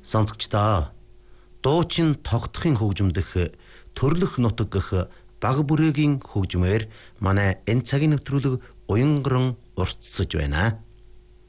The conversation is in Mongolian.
Сонсогчдоо дуучин тогтохын хөгжмөдөх төрлөх нутаг гэх бага бүрээгийн хөгжмөөр манай энэ цагийн нэвтрүүлэг уянган уртсаж байна.